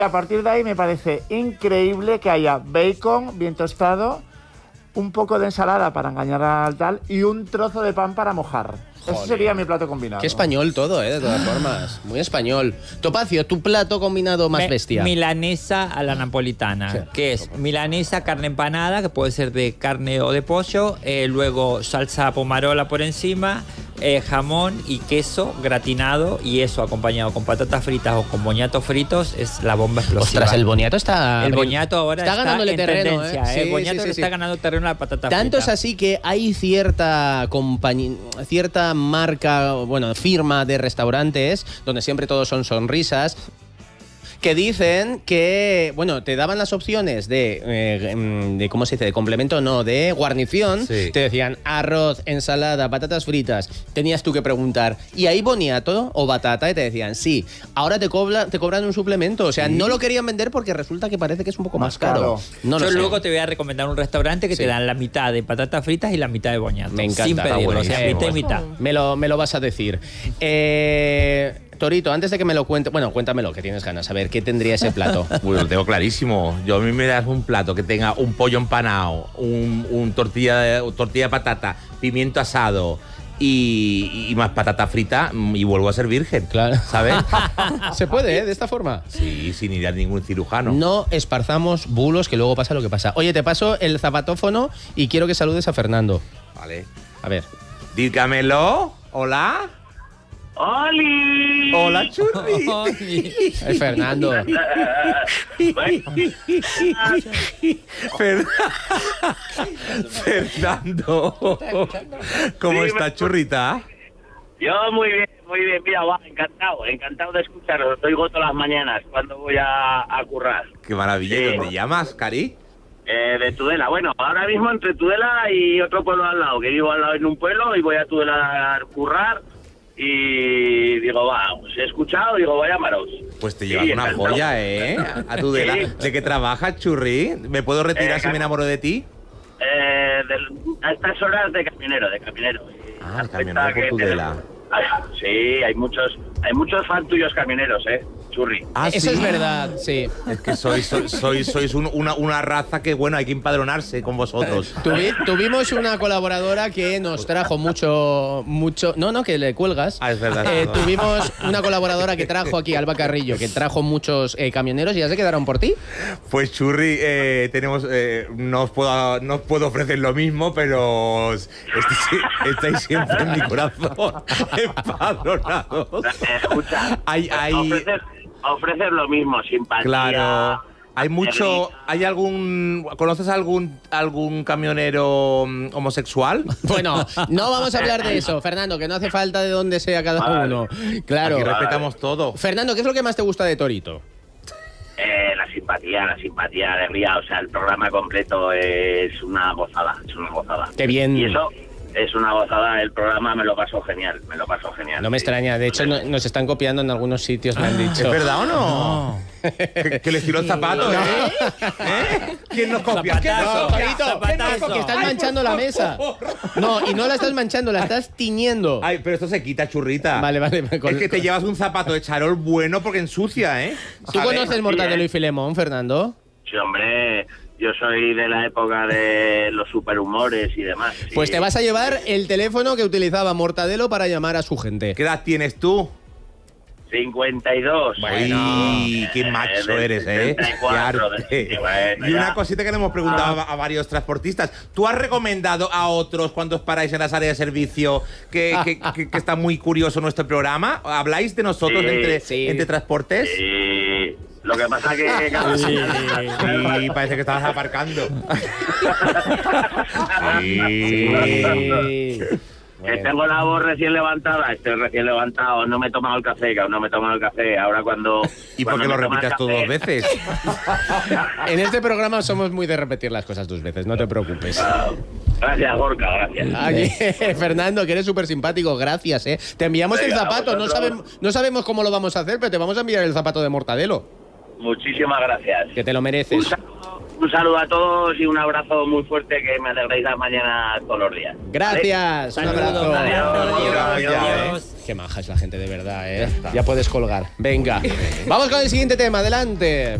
A partir de ahí me parece increíble que haya bacon bien tostado, un poco de ensalada para engañar al tal y un trozo de pan para mojar. Joder. Ese sería mi plato combinado. Qué español todo, de todas formas. Muy español. Topacio, tu plato combinado más bestia. Milanesa a la napolitana, Sí, que es milanesa, carne empanada, que puede ser de carne o de pollo, luego salsa pomarola por encima, jamón y queso gratinado, y eso acompañado con patatas fritas o con boñatos fritos es la bomba explosiva. Ostras, el boniato está... El boñato ahora está ganándole en terreno, tendencia, Sí, el boñato sí, le sí. está ganando terreno a la patata Tanto frita. es así que hay cierta marca, bueno, firma de restaurantes donde siempre todos son sonrisas, que dicen que, bueno, te daban las opciones de ¿cómo se dice? De complemento, no, de guarnición. Sí. Te decían arroz, ensalada, patatas fritas. Tenías tú que preguntar, ¿y hay boniato o batata? Y te decían, sí. Ahora te cobran un suplemento. O sea, no lo querían vender porque resulta que parece que es un poco más caro. No lo Yo sé. luego te voy a recomendar un restaurante que Sí. te dan la mitad de patatas fritas y la mitad de boñato. Me encanta. Sin pedirlo, o sea, Está mitad y buenísimo. mitad. Me lo vas a decir. Torito, antes de que me lo cuente, bueno, cuéntamelo, que tienes ganas. A ver, ¿qué tendría ese plato? Bueno, lo tengo clarísimo. Yo a mí me das un plato que tenga un pollo empanado, un tortilla de patata, pimiento asado y más patata frita y vuelvo a ser virgen. Claro. ¿Sabes? ¿Se puede, de esta forma? Sí, sin ir a ningún cirujano. No esparzamos bulos, que luego pasa lo que pasa. Oye, te paso el zapatófono y quiero que saludes a Fernando. Vale. A ver. Dígamelo. Hola. ¡Oli! Hola, churri. Fernando. Fernando. ¿Cómo está, churrita? Yo muy bien. Mira, encantado de escucharos. Os oigo todas las mañanas cuando voy a currar. Qué maravilla. Sí. ¿Y dónde llamas, Cari? De Tudela. Bueno, ahora mismo entre Tudela y otro pueblo al lado, que vivo al lado en un pueblo y voy a Tudela a currar. Y digo, os he escuchado, digo, voy a llamaros. Pues te llevas Sí, una encantado. joya, ¿eh? A Tudela. Sí. ¿De qué trabajas, churri? ¿Me puedo retirar si me enamoro de ti? A estas horas de camionero. Ah, el camionero por Tudela. Sí, hay muchos fan tuyos camioneros, churri. Ah, Eso ¿sí? es verdad, sí. Es que sois una raza que, bueno, hay que empadronarse con vosotros. Tuvimos una colaboradora que nos trajo mucho... No, que le cuelgas. Ah, es verdad. Tuvimos una colaboradora que trajo aquí, Alba Carrillo, que trajo muchos camioneros y ya se quedaron por ti. Pues churri, tenemos... no os puedo ofrecer lo mismo, pero estáis siempre en mi corazón empadronados. Escucha, ofreces lo mismo, simpatía. Claro. ¿Conoces algún camionero homosexual? Bueno, no vamos a hablar de eso, Fernando, que no hace falta de dónde sea cada uno. Claro. Aquí respetamos todo. Fernando, ¿qué es lo que más te gusta de Torito? La simpatía, alegría, o sea, el programa completo es una gozada, Qué bien. Y eso es una gozada, el programa me lo paso genial. No me extraña, de hecho nos están copiando en algunos sitios, me han dicho. ¿Es verdad o no? Que les tiró el zapato, ¿eh? ¿Quién nos copia? Zapatazo. Torito, que estás manchando la mesa. No, y no la estás manchando, la estás tiñendo. Ay, pero esto se quita, churrita. Vale. Es que te llevas un zapato de charol bueno porque ensucia, ¿eh? ¿Tú ¿Sabes? conoces Mortadelo y Filemón, Fernando? Sí, hombre, yo soy de la época de los superhumores y demás. Sí. Pues te vas a llevar el teléfono que utilizaba Mortadelo para llamar a su gente. ¿Qué edad tienes tú? 52. Ay, qué macho eres, ¿eh? 74, Qué arte. bueno, Y una ya. cosita que le hemos preguntado a varios transportistas. ¿Tú has recomendado a otros cuando os paráis en las áreas de servicio que está muy curioso nuestro programa? ¿Habláis de nosotros Sí, entre transportes? Sí. Lo que pasa que... Sí, parece que estabas aparcando. Sí. Que tengo la voz recién levantada, estoy recién levantado, no me he tomado el café, que aún no me he tomado el café. Ahora cuando... ¿Y por qué lo repites tú 2 veces? En este programa somos muy de repetir las cosas 2 veces, no te preocupes. Gracias, Gorka, gracias. Aquí, Fernando, que eres súper simpático, gracias, ¿eh? Te enviamos el Venga, zapato, no sabemos cómo lo vamos a hacer, pero te vamos a enviar el zapato de Mortadelo, Muchísimas gracias. que te lo mereces. Un saludo a todos y un abrazo muy fuerte, que me alegréis la mañana todos los días. Gracias, un abrazo. Adiós. Qué maja es la gente, de verdad, ¿eh? Ya puedes colgar. Venga, vamos con el siguiente tema, adelante.